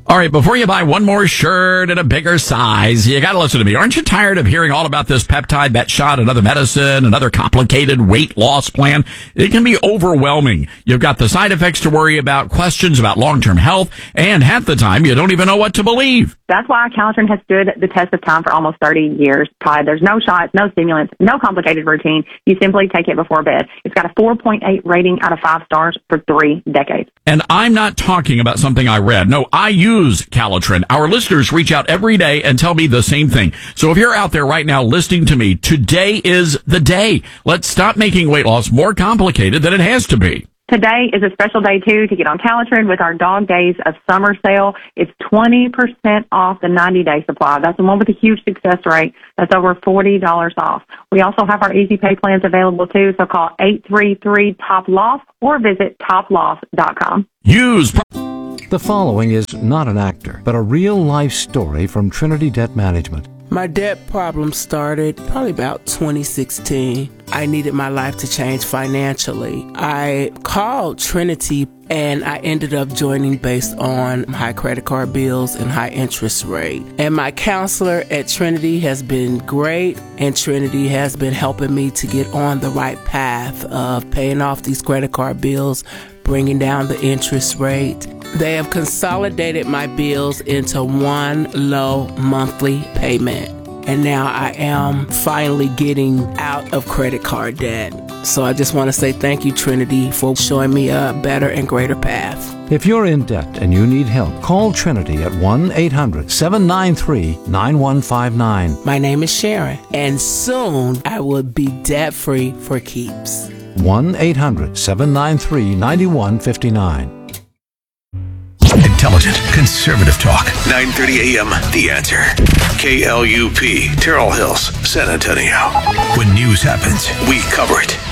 All right, before you buy one more shirt in a bigger size, you got to listen to me. Aren't you tired of hearing all about this peptide, that shot, another medicine, another complicated weight loss plan? It can be overwhelming. You've got the side effects to worry about, questions about long-term health, and half the time you don't even know what to believe. That's why Calitrin has stood the test of time for almost 30 years, Todd. There's no shots, no stimulants, no complicated routine. You simply take it before bed. It's got a 4.8 rating out of 5 stars for 3 decades. And I'm not talking about something I read. No, I use Calitrin. Our listeners reach out every day and tell me the same thing. So if you're out there right now listening to me, today is the day. Let's stop making weight loss more complicated than it has to be. Today is a special day, too, to get on Calitrin with our Dog Days of Summer sale. It's 20% off the 90-day supply. That's the one with a huge success rate. That's over $40 off. We also have our easy pay plans available, too, so call 833-TOP-LOSS or visit toploss.com. Use... The following is not an actor, but a real-life story from Trinity Debt Management. My debt problem started probably about 2016. I needed my life to change financially. I called Trinity and I ended up joining based on high credit card bills and high interest rate. And my counselor at Trinity has been great, and Trinity has been helping me to get on the right path of paying off these credit card bills, bringing down the interest rate. They have consolidated my bills into one low monthly payment. And now I am finally getting out of credit card debt. So I just want to say thank you, Trinity, for showing me a better and greater path. If you're in debt and you need help, call Trinity at 1-800-793-9159. My name is Sharon, and soon I will be debt-free for keeps. 1-800-793-9159. Intelligent, conservative talk. 9:30 a.m. The Answer. KLUP, Terrell Hills, San Antonio. When news happens, we cover it.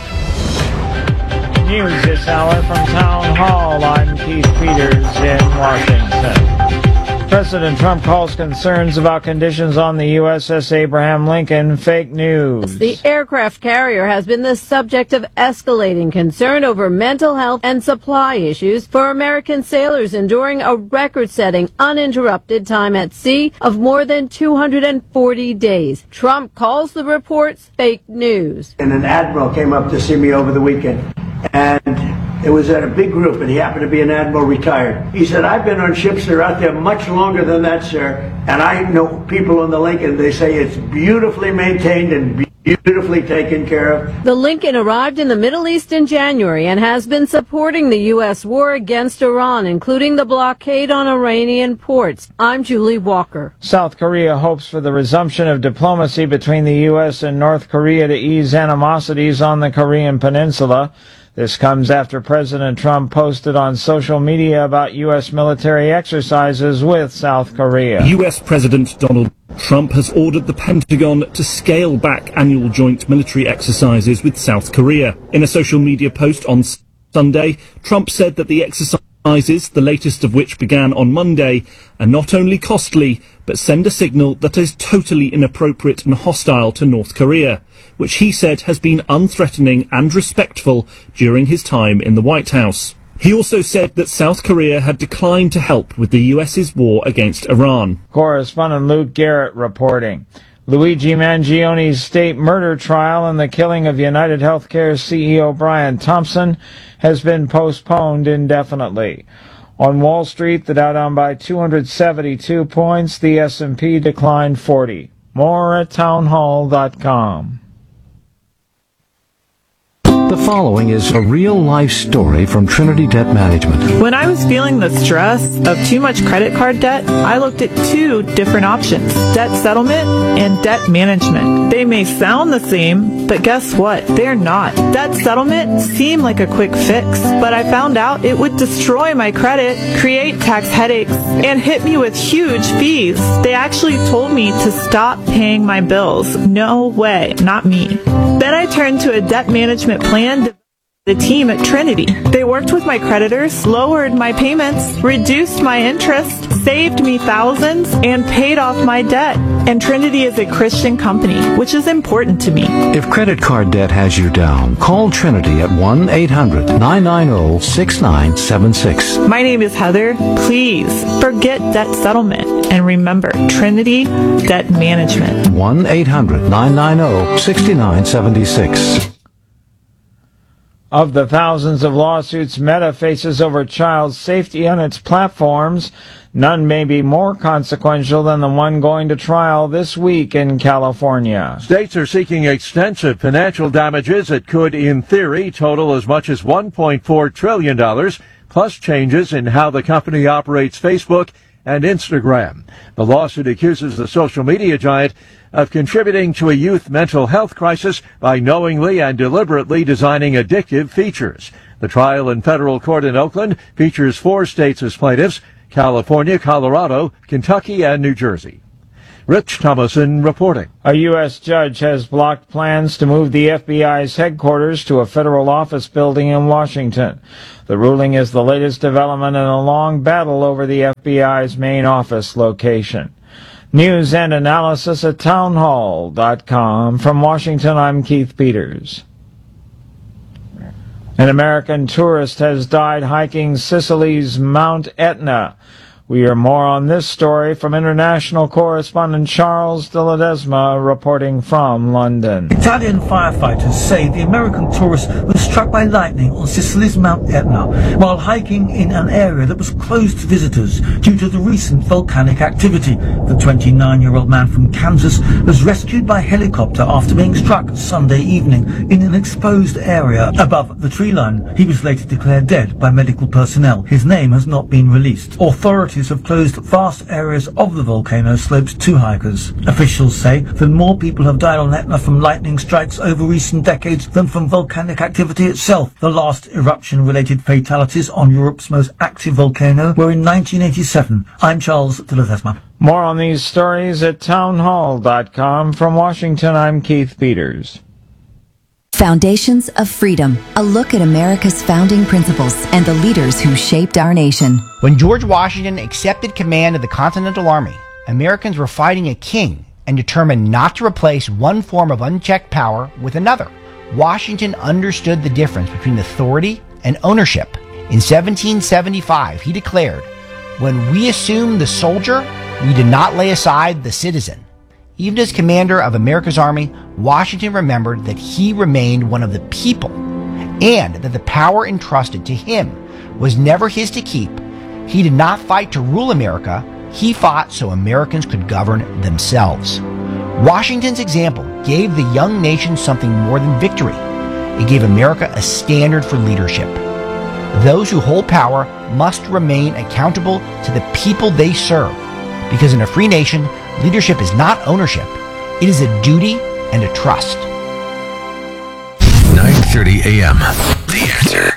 News this hour from Town Hall. I'm Keith Peters in Washington. President Trump calls concerns about conditions on the USS Abraham Lincoln fake news. The aircraft carrier has been the subject of escalating concern over mental health and supply issues for American sailors enduring a record-setting uninterrupted time at sea of more than 240 days. Trump calls the reports fake news. And an admiral came up to see me over the weekend, and it was at a big group, and he happened to be an admiral retired. He said, I've been on ships that are out there much longer than that, sir, and I know people on the Lincoln, they say it's beautifully maintained and beautifully taken care of. The Lincoln arrived in the Middle East in January and has been supporting the U.S. war against Iran, including the blockade on Iranian ports. I'm Julie Walker. South Korea hopes for the resumption of diplomacy between the U.S. and North Korea to ease animosities on the Korean Peninsula. This comes after President Trump posted on social media about U.S. military exercises with South Korea. U.S. President Donald Trump has ordered the Pentagon to scale back annual joint military exercises with South Korea. In a social media post on Sunday, Trump said that the exercises, the latest of which began on Monday, are not only costly, but send a signal that is totally inappropriate and hostile to North Korea, which he said has been unthreatening and respectful during his time in the White House. He also said that South Korea had declined to help with the U.S.'s war against Iran. Correspondent Luke Garrett reporting. Luigi Mangioni's state murder trial and the killing of United Healthcare CEO Brian Thompson has been postponed indefinitely. On Wall Street, the Dow down by 272 points, the S&P declined 40. More at townhall.com. The following is a real-life story from Trinity Debt Management. When I was feeling the stress of too much credit card debt, I looked at 2 different options, debt settlement and debt management. They may sound the same, but guess what? They're not. Debt settlement seemed like a quick fix, but I found out it would destroy my credit, create tax headaches, and hit me with huge fees. They actually told me to stop paying my bills. No way, not me. Then I turned to a debt management plan The team at Trinity. They worked with my creditors, lowered my payments, reduced my interest, saved me thousands, and paid off my debt. And Trinity is a Christian company, which is important to me. If credit card debt has you down, call Trinity at 1-800-990-6976. My name is Heather. Please forget debt settlement and remember Trinity Debt Management. 1-800-990-6976. Of the thousands of lawsuits Meta faces over child safety on its platforms, none may be more consequential than the one going to trial this week in California. States are seeking extensive financial damages that could, in theory, total as much as $1.4 trillion, plus changes in how the company operates Facebook and Instagram. The lawsuit accuses the social media giant of contributing to a youth mental health crisis by knowingly and deliberately designing addictive features. The trial in federal court in Oakland features 4 states as plaintiffs: California, Colorado, Kentucky, and New Jersey. Rich Thomason reporting. A U.S. judge has blocked plans to move the FBI's headquarters to a federal office building in Washington. The ruling is the latest development in a long battle over the FBI's main office location. News and analysis at townhall.com. From Washington, I'm Keith Peters. An American tourist has died hiking Sicily's Mount Etna. We hear more on this story from international correspondent Charles de Ledesma reporting from London. Italian firefighters say the American tourist was struck by lightning on Sicily's Mount Etna while hiking in an area that was closed to visitors due to the recent volcanic activity. The 29-year-old man from Kansas was rescued by helicopter after being struck Sunday evening in an exposed area above the tree line. He was later declared dead by medical personnel. His name has not been released. Authorities have closed vast areas of the volcano slopes to hikers. Officials say that more people have died on Etna from lightning strikes over recent decades than from volcanic activity itself. The last eruption-related fatalities on Europe's most active volcano were in 1987. I'm Charles de Ledesma. More on these stories at townhall.com. From Washington, I'm Keith Peters. Foundations of Freedom, a look at America's founding principles and the leaders who shaped our nation. When George Washington accepted command of the Continental Army, Americans were fighting a king and determined not to replace one form of unchecked power with another. Washington understood the difference between authority and ownership. In 1775, he declared, "When we assumed the soldier, we did not lay aside the citizen." Even as commander of America's army, Washington remembered that he remained one of the people and that the power entrusted to him was never his to keep. He did not fight to rule America. He fought so Americans could govern themselves. Washington's example gave the young nation something more than victory. It gave America a standard for leadership. Those who hold power must remain accountable to the people they serve, because in a free nation, leadership is not ownership. It is a duty and a trust. 9:30 a.m. The Answer.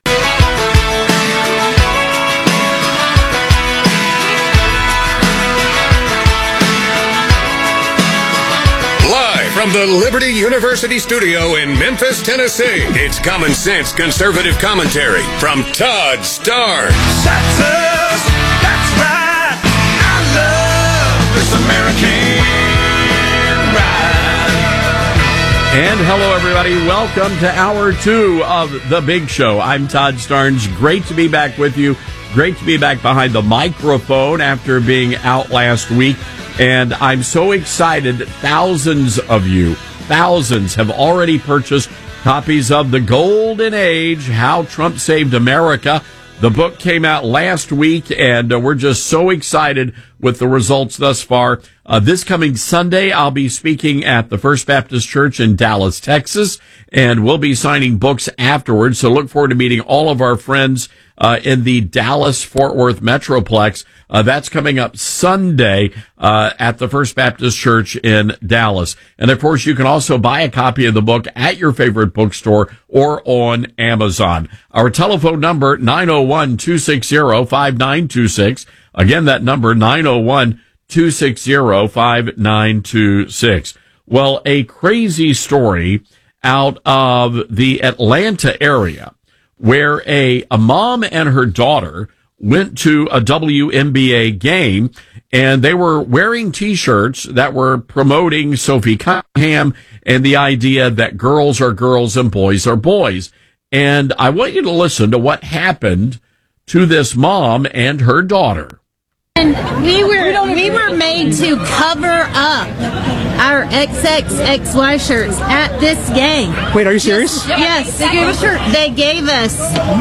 Live from the Liberty University studio in Memphis, Tennessee, it's Common Sense Conservative Commentary from Todd Starnes. That's us. That's right. I love this American ride. And hello, everybody. Welcome to Hour 2 of The Big Show. I'm Todd Starnes. Great to be back with you. Great to be back behind the microphone after being out last week. And I'm so excited. Thousands of you, thousands have already purchased copies of The Golden Age, How Trump Saved America. The book came out last week, and we're just so excited with the results thus far. This coming Sunday, I'll be speaking at the First Baptist Church in Dallas, Texas, and we'll be signing books afterwards. So look forward to meeting all of our friends in the Dallas-Fort Worth Metroplex. That's coming up Sunday at the First Baptist Church in Dallas. And, of course, you can also buy a copy of the book at your favorite bookstore or on Amazon. Our telephone number, 901-260-5926. Again, that number, 901-260-5926. Well, a crazy story out of the Atlanta area where a mom and her daughter went to a WNBA game, and they were wearing T-shirts that were promoting Sophie Cunningham and the idea that girls are girls and boys are boys. And I want you to listen to what happened to this mom and her daughter. And we were made to cover up our XXXY shirts at this game. Wait, are you serious? Yes. They gave us shirts. They gave us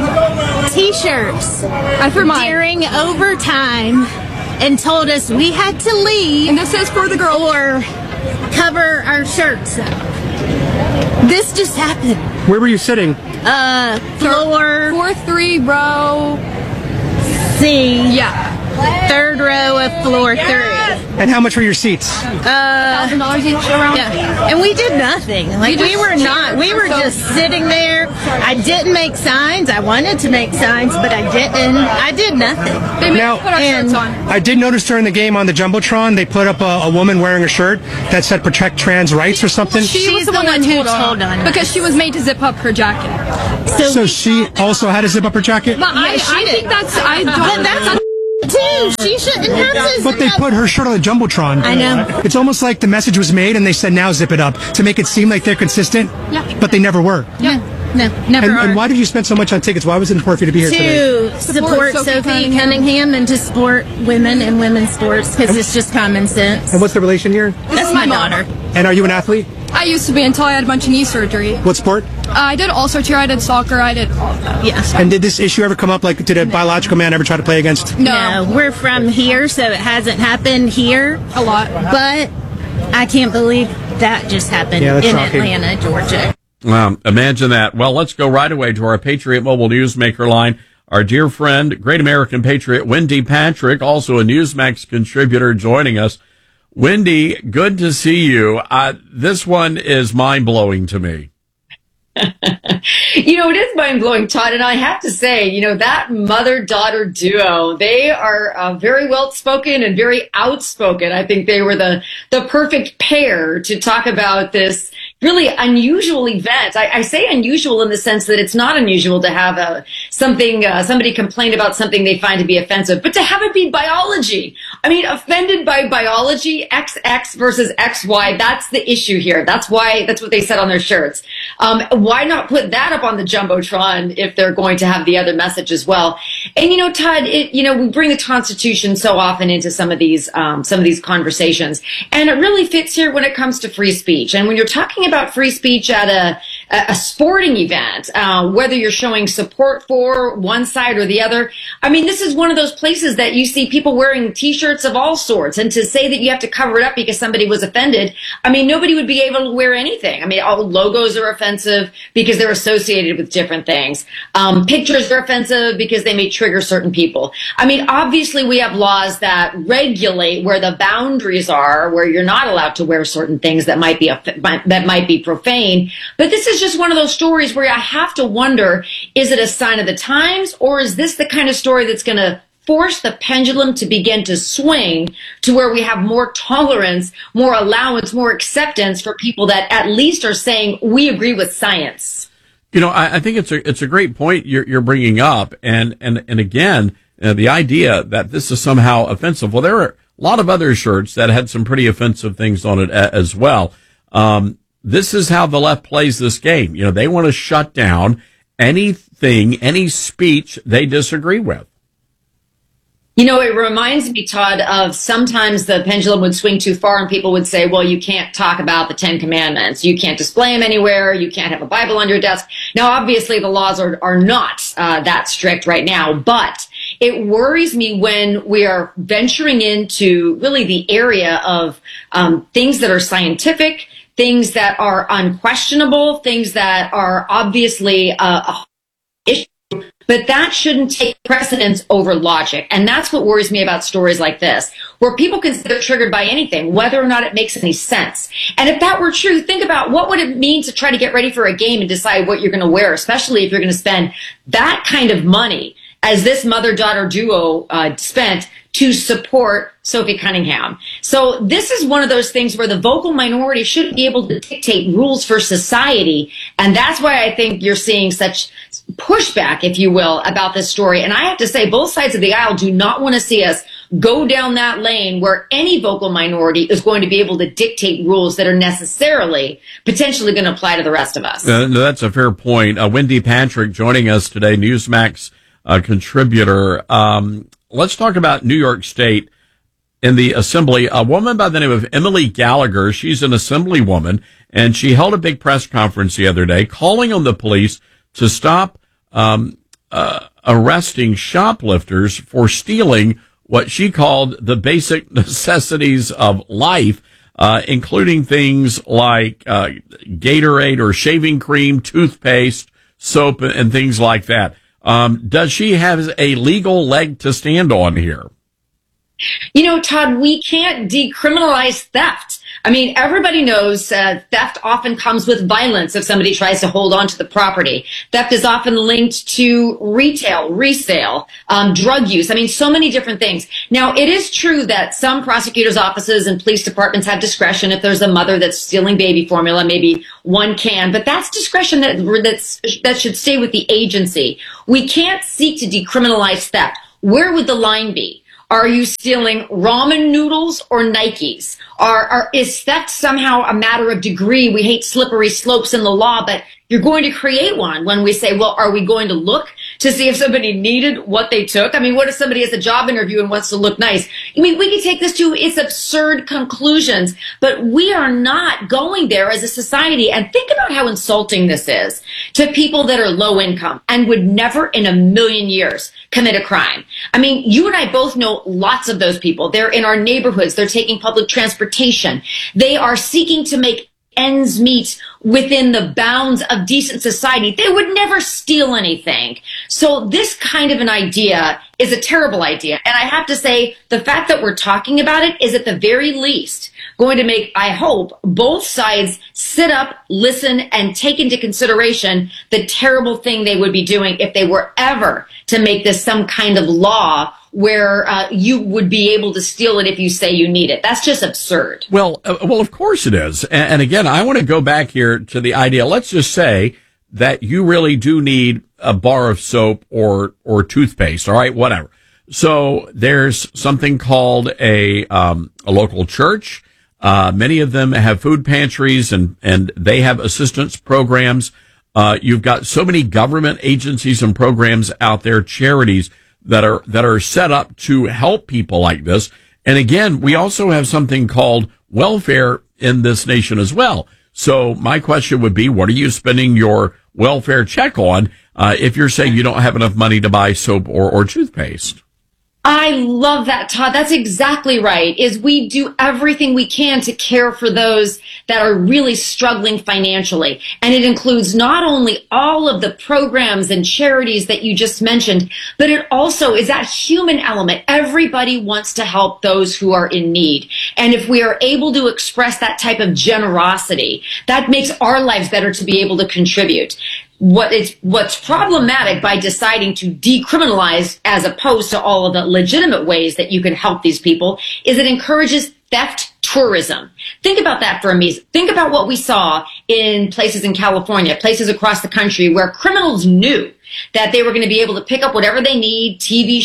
T-shirts during overtime and told us we had to leave. And this is for the girls. Or cover our shirts up. This just happened. Where were you sitting? Floor 4-3 row C. Yeah. Third row of floor 3. And how much were your seats? $1,000 each around. Yeah. And we did nothing. Like we were just sitting there. I didn't make signs. I wanted to make signs, but I didn't. I did nothing. They made us put our shirts on. I did notice during the game on the Jumbotron, they put up a woman wearing a shirt that said protect trans rights or something. She's the one who told on because she was made to zip up her jacket. So she also had to zip up her jacket? But I think that's... too. She shouldn't have to. But they put her shirt on the Jumbotron. I know. It's almost like the message was made and they said now zip it up to make it seem like they're consistent. Yeah. But they never were. Yeah. No, never are. And why did you spend so much on tickets? Why was it important for you to be here today? To support Sophie Cunningham and to support women in women's sports because it's just common sense. And what's the relation here? That's my daughter. And are you an athlete? I used to be until I had a bunch of knee surgery. What sport? I did all sorts here. I did soccer. I did all of that. Yeah. And did this issue ever come up? Like, did a biological man ever try to play against? No. We're from here, so it hasn't happened here a lot. But I can't believe that just happened in shocking. Atlanta, Georgia. Imagine that. Well, let's go right away to our Patriot Mobile Newsmaker line. Our dear friend, great American patriot, Wendy Patrick, also a Newsmax contributor, joining us. Wendy, good to see you. This one is mind-blowing to me. It is mind-blowing, Todd, and I have to say, that mother-daughter duo, they are very well-spoken and very outspoken. I think they were the perfect pair to talk about this really unusual event. I say unusual in the sense that it's not unusual to have somebody complain about something they find to be offensive, but to have it be biology. I mean, offended by biology, XX versus XY, that's the issue here. That's what they said on their shirts. Why not put that up on the Jumbotron if they're going to have the other message as well? And Todd, we bring the Constitution so often into some of these conversations, and it really fits here when it comes to free speech. And when you're talking about free speech at a sporting event, whether you're showing support for one side or the other, I mean, this is one of those places that you see people wearing T-shirts of all sorts, and to say that you have to cover it up because somebody was offended, I mean, nobody would be able to wear anything. I mean, all logos are offensive because they're associated with different things. Pictures are offensive because they may trigger certain people. I mean, obviously we have laws that regulate where the boundaries are, where you're not allowed to wear certain things that might be profane. But this is just one of those stories where I have to wonder, is it a sign of the times, or is this the kind of story that's going to force the pendulum to begin to swing to where we have more tolerance, more allowance, more acceptance for people that at least are saying we agree with science? I think it's a great point you're bringing up, and again, the idea that this is somehow offensive. Well, there are a lot of other shirts that had some pretty offensive things on it as well. This is how the left plays this game. They want to shut down anything, any speech they disagree with. It reminds me, Todd, of sometimes the pendulum would swing too far and people would say, well, you can't talk about the 10 Commandments. You can't display them anywhere. You can't have a Bible on your desk. Now, obviously, the laws are not that strict right now, but it worries me when we are venturing into really the area of things that are scientific, things that are unquestionable, things that are obviously a issue. But that shouldn't take precedence over logic. And that's what worries me about stories like this, where people can get triggered by anything, whether or not it makes any sense. And if that were true, think about what would it mean to try to get ready for a game and decide what you're going to wear, especially if you're going to spend that kind of money as this mother-daughter duo spent to support Sophie Cunningham. So this is one of those things where the vocal minority shouldn't be able to dictate rules for society. And that's why I think you're seeing such pushback, if you will, about this story. And I have to say, both sides of the aisle do not want to see us go down that lane where any vocal minority is going to be able to dictate rules that are necessarily potentially going to apply to the rest of us. That's a fair point. Wendy Patrick joining us today, Newsmax contributor. Let's talk about New York State. In the assembly, a woman by the name of Emily Gallagher, she's an assemblywoman, and she held a big press conference the other day calling on the police to stop arresting shoplifters for stealing what she called the basic necessities of life, including things like Gatorade or shaving cream, toothpaste, soap, and things like that. Does she have a legal leg to stand on here? You know, Todd, we can't decriminalize theft. I mean, everybody knows theft often comes with violence if somebody tries to hold on to the property. Theft is often linked to retail, resale, drug use. I mean, so many different things. Now, it is true that some prosecutors' offices and police departments have discretion. If there's a mother that's stealing baby formula, maybe one can, but that's discretion that should stay with the agency. We can't seek to decriminalize theft. Where would the line be? Are you stealing ramen noodles or Nikes? Is theft somehow a matter of degree? We hate slippery slopes in the law, but you're going to create one when we say, well, are we going to look to see if somebody needed what they took? I mean, what if somebody has a job interview and wants to look nice? I mean, we could take this to its absurd conclusions, but we are not going there as a society. And think about how insulting this is to people that are low income and would never in a million years commit a crime. I mean, you and I both know lots of those people. They're in our neighborhoods. They're taking public transportation. They are seeking to make ends meet within the bounds of decent society. They would never steal anything. So this kind of an idea is a terrible idea. And I have to say, the fact that we're talking about it is at the very least going to make, I hope, both sides sit up, listen, and take into consideration the terrible thing they would be doing if they were ever to make this some kind of law where you would be able to steal it if you say you need it. That's just absurd. Well, of course it is. And again, I want to go back here to the idea. Let's just say that you really do need a bar of soap or toothpaste. All right, whatever. So there's something called a local church. Many of them have food pantries and they have assistance programs. You've got so many government agencies and programs out there, charities that are set up to help people like this. And again, we also have something called welfare in this nation as well. So my question would be, what are you spending your welfare check on if you're saying you don't have enough money to buy soap or toothpaste? I love that, Todd. That's exactly right. Is we do everything we can to care for those that are really struggling financially. And it includes not only all of the programs and charities that you just mentioned, but it also is that human element. Everybody wants to help those who are in need. And if we are able to express that type of generosity, that makes our lives better to be able to contribute. What's problematic by deciding to decriminalize as opposed to all of the legitimate ways that you can help these people is it encourages theft tourism. Think about that for a minute. Think about what we saw in places in California, places across the country where criminals knew that they were going to be able to pick up whatever they need,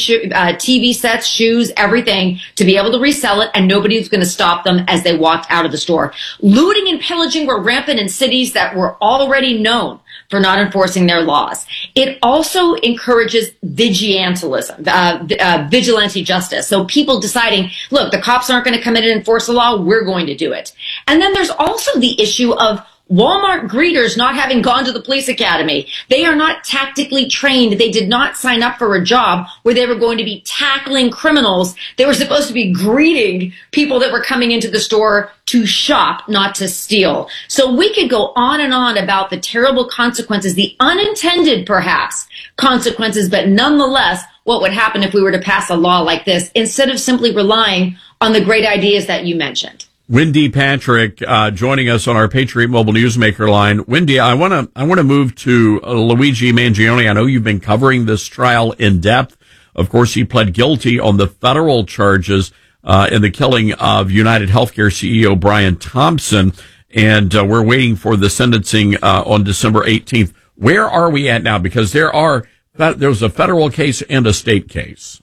TV sets, shoes, everything, to be able to resell it, and nobody was going to stop them as they walked out of the store. Looting and pillaging were rampant in cities that were already known for not enforcing their laws. It also encourages vigilantism, vigilante justice. So people deciding, look, the cops aren't going to come in and enforce the law, we're going to do it. And then there's also the issue of Walmart greeters not having gone to the police academy. They are not tactically trained. They did not sign up for a job where they were going to be tackling criminals. They were supposed to be greeting people that were coming into the store to shop, not to steal. So we could go on and on about the terrible consequences, the unintended perhaps consequences, but nonetheless, what would happen if we were to pass a law like this instead of simply relying on the great ideas that you mentioned. Wendy Patrick joining us on our Patriot Mobile Newsmaker line. Wendy, I want to move to Luigi Mangione. I know you've been covering this trial in depth Of course, he pled guilty on the federal charges in the killing of United Healthcare CEO Brian Thompson. And we're waiting for the sentencing on December 18th. Where are we at now? Because there's a federal case and a state case.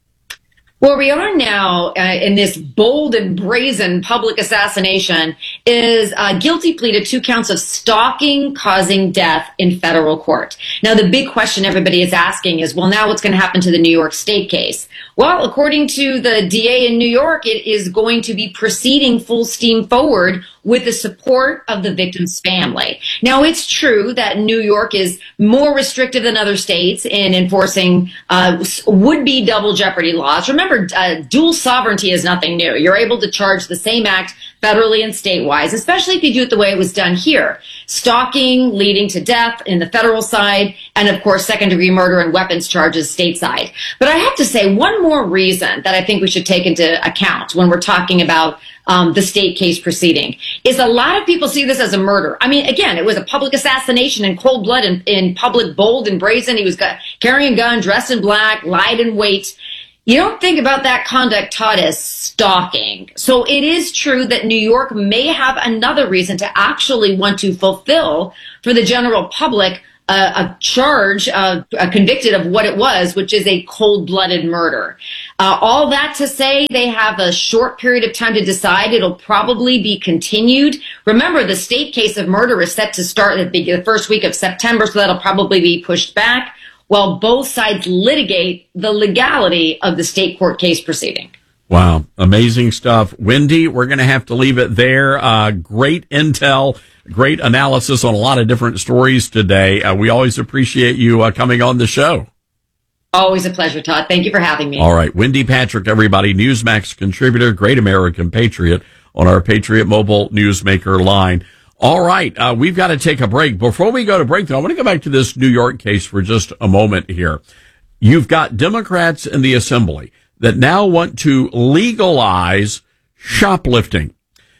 Where we are now in this bold and brazen public assassination is a guilty plea to 2 counts of stalking causing death in federal court. Now, the big question everybody is asking is, well, now what's going to happen to the New York State case? Well, according to the DA in New York, it is going to be proceeding full steam forward with the support of the victim's family. Now, it's true that New York is more restrictive than other states in enforcing would-be double jeopardy laws. Remember, dual sovereignty is nothing new. You're able to charge the same act federally and statewide, especially if you do it the way it was done here. Stalking leading to death in the federal side, and of course, second-degree murder and weapons charges stateside. But I have to say, one more reason that I think we should take into account when we're talking about the state case proceeding is a lot of people see this as a murder. I mean, again, it was a public assassination in cold blood, in public, bold and brazen. He was carrying a gun, dressed in black, lied in wait. You don't think about that conduct, Todd, as stalking. So it is true that New York may have another reason to actually want to fulfill for the general public a charge, convicted of what it was, which is a cold-blooded murder. All that to say, they have a short period of time to decide. It'll probably be continued. Remember, the state case of murder is set to start at the first week of September, so that'll probably be pushed back while both sides litigate the legality of the state court case proceeding. Wow. Amazing stuff. Wendy, we're going to have to leave it there. Great intel, great analysis on a lot of different stories today. We always appreciate you coming on the show. Always a pleasure, Todd. Thank you for having me. All right. Wendy Patrick, everybody, Newsmax contributor, great American patriot on our Patriot Mobile Newsmaker line. All right. We've got to take a break. Before we go to break, though, I want to go back to this New York case for just a moment here. You've got Democrats in the Assembly that now want to legalize shoplifting.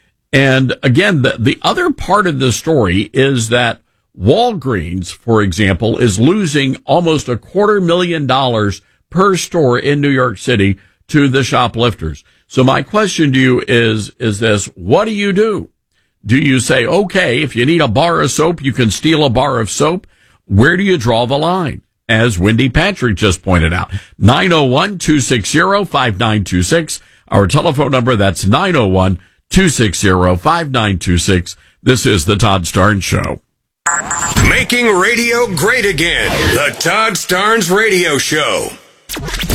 And again, the other part of the story is that Walgreens, for example, is losing almost $250,000 per store in New York City to the shoplifters. So my question to you is this: what do you do? Do you say, okay, if you need a bar of soap, you can steal a bar of soap? Where do you draw the line? As Wendy Patrick just pointed out, 901-260-5926. Our telephone number, that's 901-260-5926. This is the Todd Starnes Show. Making radio great again. The Todd Starnes Radio Show.